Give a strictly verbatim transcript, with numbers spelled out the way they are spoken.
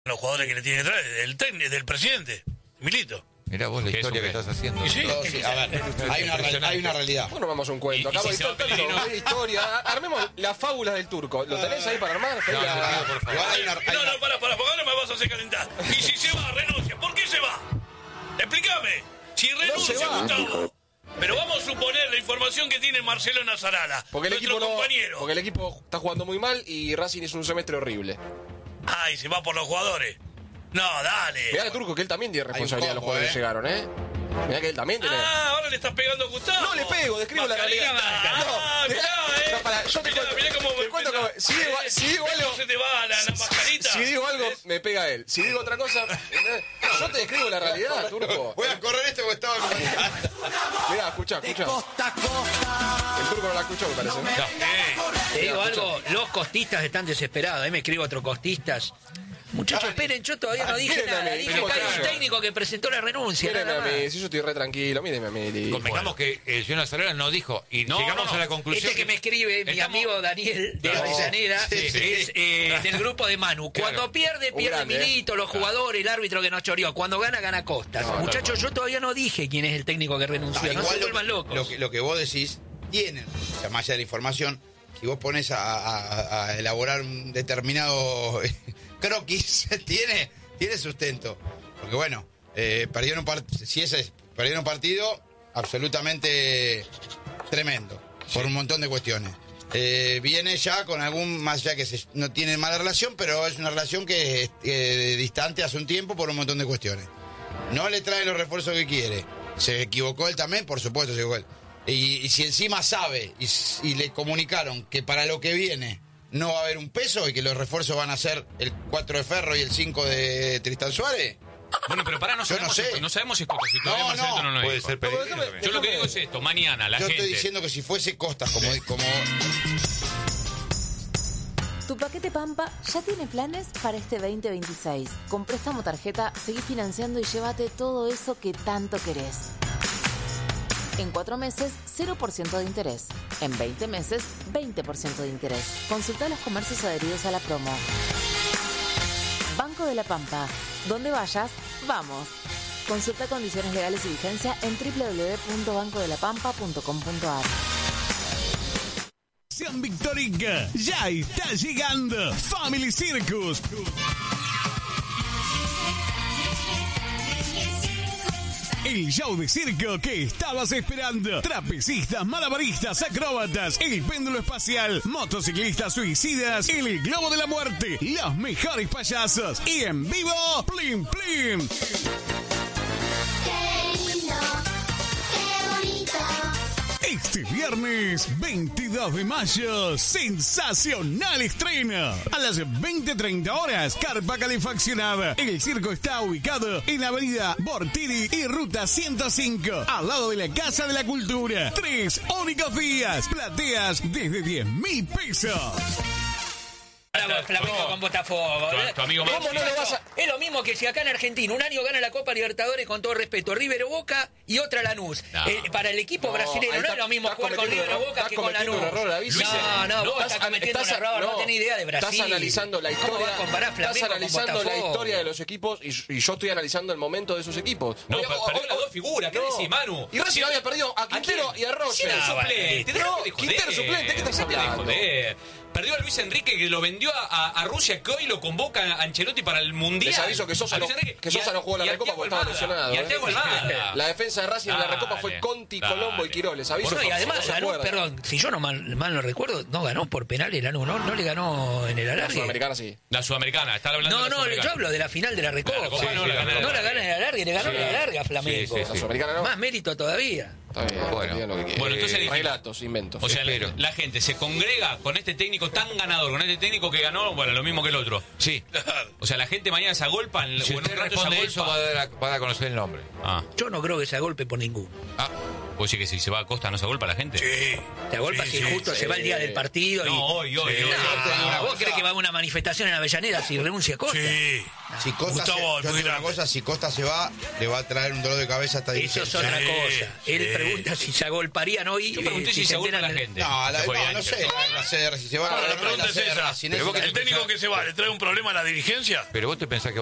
los jugadores que le tiene detrás, del técnico, del presidente, Milito. Mirá vos la historia que estás haciendo. Sí, No, sí, a ver, hay una, real- hay una realidad. Bueno, vamos a un cuento. Y- y Acabo si de se va tanto, Pellegrino- hay historia. Armemos las fábulas del turco. ¿Lo tenés ahí para armar? No, no, no, por favor. Igual hay una, hay No, una- no, para, para, porque ahora me vas a hacer calentar. Y si se va, renuncia. ¿Por qué se va? Explícame. Si renuncia, se va. Gustavo. Pero vamos a suponer la información que tiene Marcelo Nazarala, Porque el nuestro equipo no, compañero. porque el equipo está jugando muy mal y Racing hizo un semestre horrible. Ay, se va por los jugadores. No, dale. Mirá que Turco, que él también tiene responsabilidad de los combo, jugadores que eh. llegaron, ¿eh? Mirá que él también tiene. Ah, ahora le estás pegando a Gustavo. No le pego, describo la Mascarita. realidad. Ah, No, mirá, eh. no, pará, yo te Mirá, cuento- mirá cómo te cuento cómo- si digo- eh, si digo ¿ves algo- cómo se te va la, la mascarita? Si digo algo, ¿Ves? me pega él. Si digo otra cosa, eh, yo te describo la realidad, Turco. Voy a correr este porque estaba con... Mirá, escuchá, escuchá. El Turco no la escuchó, me parece. Eh, Te digo algo, los costistas están desesperados. Ahí me escribo otro costistas. Muchachos, esperen, yo todavía no dije Mírenme a nada. mí, Dije ¿cómo que hay callo? un técnico que presentó la renuncia. Míreme nada a más. mí, si yo estoy re tranquilo, míreme a mí. Lili. Convengamos que el señor Nazarala no dijo, y No, llegamos no, a la conclusión. Este que me escribe, mi Estamos- amigo Daniel de No. Avellaneda, Sí, sí. es eh, del grupo de Manu. Claro. Cuando pierde, Un pierde grande, Milito, los jugadores, el árbitro que nos choreó. Cuando gana, gana Costas. No, Muchachos, yo todavía no dije quién es el técnico que renunció. Ah, No, igual se lo, vuelvan locos. lo que, lo que vos decís, tienen, o sea, más allá de la información, si vos pones a, a- a elaborar un determinado croquis, tiene, tiene sustento. Porque bueno, eh, perdieron part- si ese es, perdieron partido, absolutamente tremendo, por un montón de cuestiones. Eh, viene ya con algún, más allá que se- no tienen mala relación, pero es una relación que es eh, distante hace un tiempo por un montón de cuestiones. No le trae los refuerzos que quiere. Se equivocó él también, por supuesto, se equivocó él. Y, y si encima sabe y, s- y le comunicaron que para lo que viene no va a haber un peso y que los refuerzos van a ser el cuatro de Ferro y el cinco de Tristán Suárez. Bueno, pero pará, no Yo no sabemos, sé. si, no sabemos si es Costa, si todavía No, Marcelo no. no lo Puede dijo. ser Pellegrino déjame- también. Yo lo que digo es esto, mañana la Yo gente... estoy diciendo que si fuese Costas como, como Tu paquete Pampa ya tiene planes para este veinte veintiséis. Con préstamo tarjeta, seguí financiando y llévate todo eso que tanto querés. En cuatro meses, cero por ciento de interés. En veinte meses, veinte por ciento de interés. Consulta los comercios adheridos a la promo. Banco de la Pampa. Donde vayas, vamos. Consulta condiciones legales y vigencia en doble u doble u doble u punto banco de la pampa punto com punto a r. San Victorica, ya está llegando Family Circus. El show de circo que estabas esperando. Trapecistas, malabaristas, acróbatas, el péndulo espacial, motociclistas suicidas, el globo de la muerte, los mejores payasos y en vivo, Plim Plim. Este viernes veintidós de mayo, sensacional estreno. A las veinte treinta horas, carpa calefaccionada. El circo está ubicado en la avenida Bortiri y ruta ciento cinco, al lado de la Casa de la Cultura. Tres únicos días, plateas desde diez mil pesos. Bravo, Flamengo con Botafogo. Tu- tu amigo ¿Cómo Maxi. no lo vas a- Es lo mismo que si acá en Argentina un año gana la Copa Libertadores, con todo respeto, River o Boca y otra Lanús. No. Eh, para el equipo No, brasileño ahí no está- es lo mismo estás jugar con cometiendo River o un error, Boca estás que con cometiendo Lanús. un error, David. No, no, vos estás cometiendo un error, no, tenés idea de Brasil. Estás analizando la ¿Cómo historia. vas a comparar Flamengo Estás con analizando la Botafogo? historia de los equipos y, y yo estoy analizando el momento de esos equipos. No, Oye, per- o- perdió o- las dos figuras, ¿qué no. decís, Manu? Y Racing Sí. había perdido a Quintero quién? y a Roger. Sí, era No, suplente. bueno. Dejate de joder. Quintero suplente, ¿qué estás Dejate de hablando? joder. Perdió a Luis Enrique, que lo vendió a, a- a Rusia, que hoy lo convoca a Ancelotti para el Mundial. Les aviso que Sosa A no, Luis Enrique. que Y Sosa a- no jugó la y a Recopa Thiago porque estaba Almada. lesionado. Y a ¿eh? Thiago Almada. La defensa de Racing en la Recopa fue Dale, Conti, dale. Colombo y Quirós. Les aviso. No, y que además, no se Lanús, acuerdan. perdón, si yo no mal, mal no recuerdo, no ganó por penales Lanús, ¿no? No le ganó en el La alargue. Sudamericana sí. La Sudamericana, está hablando No, de la no, Sudamericana. yo hablo de la final de la Recopa. La Recopa no la gana. No la gana en el alargue, le ganó en el alargue a Flamengo. Sí, sí, La Sudamericana no. Más mérito todavía. Está bien, Bueno. digan lo que quieran. Bueno, entonces dijimos- Relatos, inventos. O sea, la, Espero. la gente se congrega con este técnico tan ganador, con este técnico que ganó, bueno, lo mismo que el otro. Sí. O sea, la gente mañana se agolpa, en, Si o en usted un rato se responde eso, va a, agolpa. dar a, va a dar a conocer el nombre. Ah, Yo no creo que se agolpe por ninguno. Ah, ¿vos decís que si se va a Costa no se agolpa la gente? Sí. Se agolpa Sí, si sí, justo sí. se va el día del partido y... No, hoy, hoy, Sí. hoy. Ah, ¿vos crees que va a haber una manifestación en Avellaneda si renuncia a Costa? Sí. Si Costa, Gustavo, se, yo muy te digo una grande. cosa, si Costa se va, le va a traer un dolor de cabeza hasta Eso es diciembre. otra Sí, cosa. El sí. pregunta si se agolparían hoy. Yo pregunté eh, si se agolpa enteran la de- gente. No, la, Se fue no, de no ancho. sé, la, la C R si se va. Ahora, la no, pregunta es C R, esa. si Pero vos necesita- ¿El técnico que se va le trae un problema a la dirigencia? Pero vos te pensás que